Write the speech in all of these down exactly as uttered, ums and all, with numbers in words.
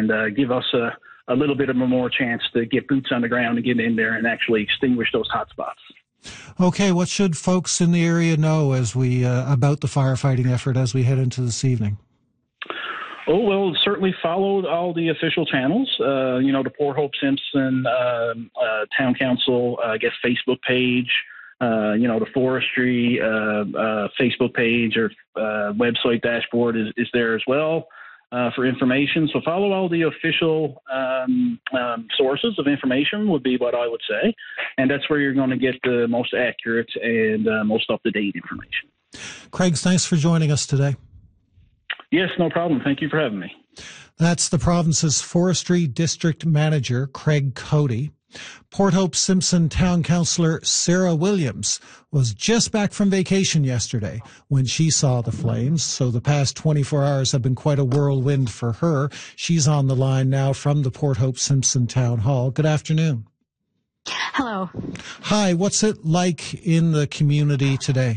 and uh, give us a, a little bit of a more chance to get boots on the ground and get in there and actually extinguish those hot spots. Okay, what should folks in the area know as we uh, about the firefighting effort as we head into this evening? Oh, well, certainly follow all the official channels, uh, you know, the Port Hope Simpson uh, uh, Town Council, uh, I guess, Facebook page, uh, you know, the forestry uh, uh, Facebook page or uh, website dashboard is, is there as well uh, for information. So follow all the official um, um, sources of information would be what I would say. And that's where you're going to get the most accurate and uh, most up-to-date information. Craig, thanks for joining us today. Yes, no problem. Thank you for having me. That's the province's Forestry District Manager, Craig Cody. Port Hope Simpson Town Councillor Sarah Williams was just back from vacation yesterday when she saw the flames, so the past twenty-four hours have been quite a whirlwind for her. She's on the line now from the Port Hope Simpson Town Hall. Good afternoon. Hello. Hi, what's it like in the community today?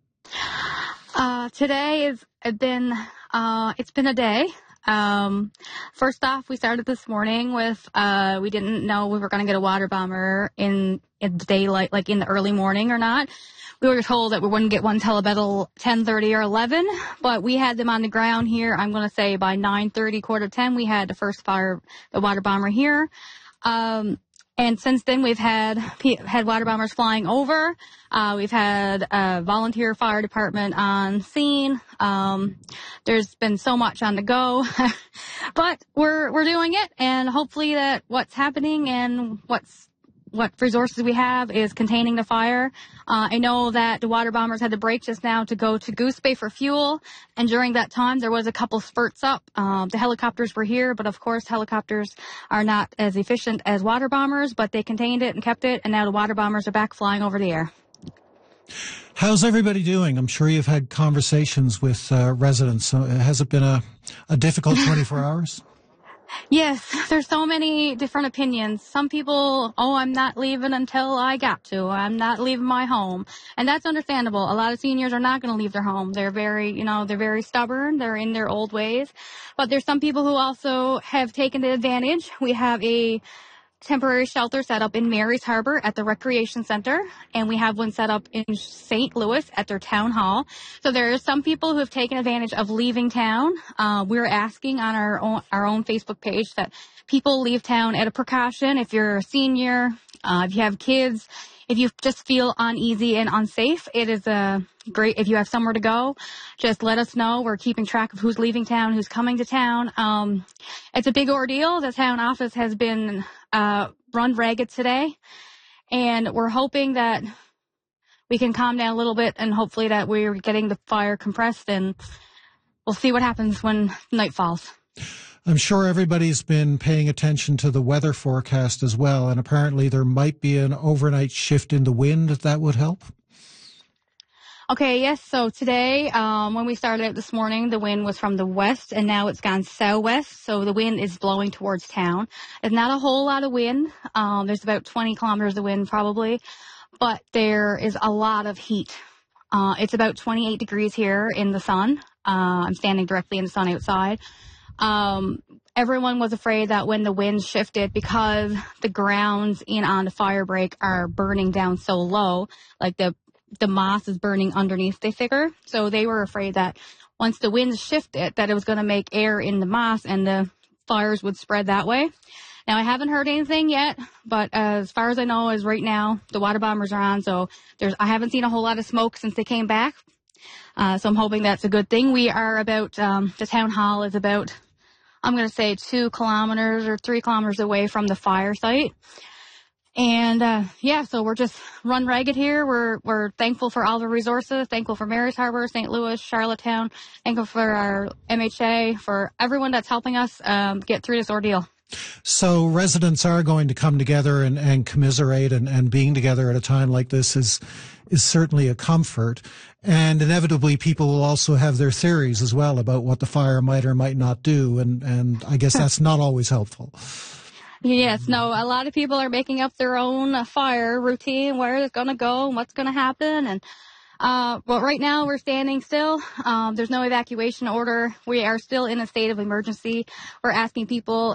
Uh, today has been, uh, it's been a day. Um, first off, we started this morning with, uh, we didn't know we were going to get a water bomber in, in the daylight, like in the early morning or not. We were told that we wouldn't get one till about ten thirty or eleven, but we had them on the ground here. I'm going to say by nine thirty, quarter ten, we had the first fire, the water bomber here. Um, And since then, we've had had water bombers flying over. Uh, we've had a volunteer fire department on scene. Um, there's been so much on the go, but we're we're doing it, and hopefully that what's happening and what's what resources we have is containing the fire. Uh, I know that the water bombers had to break just now to go to Goose Bay for fuel, and during that time there was a couple spurts up. Um, the helicopters were here, but of course helicopters are not as efficient as water bombers, but they contained it and kept it, and now the water bombers are back flying over the air. How's everybody doing? I'm sure you've had conversations with uh, residents. So has it been a, a difficult twenty-four hours? Yes, there's so many different opinions. Some people, oh, I'm not leaving until I got to. I'm not leaving my home. And that's understandable. A lot of seniors are not going to leave their home. They're very, you know, they're very stubborn. They're in their old ways. But there's some people who also have taken the advantage. We have a temporary shelter set up in Mary's Harbor at the Recreation Center, and we have one set up in Saint Louis at their town hall. So there are some people who have taken advantage of leaving town. Uh, we're asking on our own, our own Facebook page that people leave town at a precaution. If you're a senior, uh, if you have kids, if you just feel uneasy and unsafe, it is a great, if you have somewhere to go, just let us know. We're keeping track of who's leaving town, who's coming to town. Um, it's a big ordeal. The town office has been uh, run ragged today, and we're hoping that we can calm down a little bit, and hopefully that we're getting the fire compressed, and we'll see what happens when night falls. I'm sure everybody's been paying attention to the weather forecast as well, and apparently there might be an overnight shift in the wind that would help. Okay, yes, so today, um, when we started out this morning, the wind was from the west, and now it's gone southwest, so the wind is blowing towards town. There's not a whole lot of wind. Um, there's about twenty kilometers of wind probably, but there is a lot of heat. Uh, it's about twenty-eight degrees here in the sun. Uh, I'm standing directly in the sun outside. Um, everyone was afraid that when the wind shifted, because the grounds in on the fire break are burning down so low, like the the moss is burning underneath the figure. So they were afraid that once the wind shifted, that it was going to make air in the moss and the fires would spread that way. Now, I haven't heard anything yet, but as far as I know, is right now the water bombers are on. So there's, I haven't seen a whole lot of smoke since they came back. Uh, so I'm hoping that's a good thing. We are about, um, the town hall is about, I'm going to say two kilometers or three kilometers away from the fire site. And, uh, yeah, so we're just run ragged here. We're, we're thankful for all the resources, thankful for Mary's Harbor, Saint Louis, Charlottetown, thankful for our M H A, for everyone that's helping us, um, get through this ordeal. So residents are going to come together and, and commiserate, and, and being together at a time like this is, is certainly a comfort. And inevitably people will also have their theories as well about what the fire might or might not do. And, and I guess that's not always helpful. Yes, no, a lot of people are making up their own uh, fire routine, where it's going to go and what's going to happen. And, uh, well, right now we're standing still. Um, there's no evacuation order. We are still in a state of emergency. We're asking people